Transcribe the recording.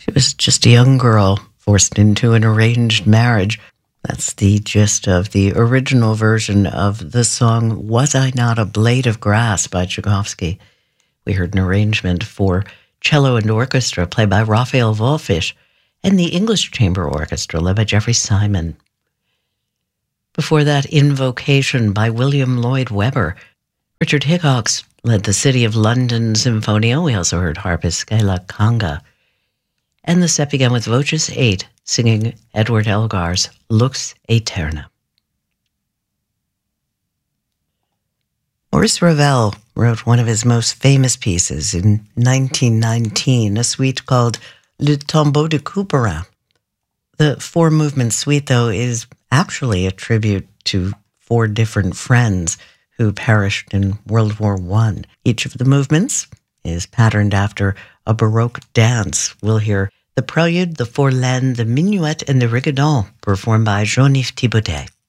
She was just a young girl forced into an arranged marriage. That's the gist of the original version of the song Was I Not a Blade of Grass by Tchaikovsky. We heard an arrangement for cello and orchestra played by Raphael Wallfisch and the English Chamber Orchestra led by Jeffrey Simon. Before that, Invocation by William Lloyd Webber. Richard Hickox led the City of London Sinfonia. We also heard harpist Gela Kanga. And the set began with Voces 8 singing Edward Elgar's Lux Aeterna. Maurice Ravel wrote one of his most famous pieces in 1919, a suite called Le Tombeau de Couperin. The four-movement suite, though, is actually a tribute to four different friends who perished in World War I. Each of the movements is patterned after a Baroque dance. We'll hear the Prelude, the Fourlaine, the Minuet, and the Rigodon, performed by Jean-Yves Thibaudet.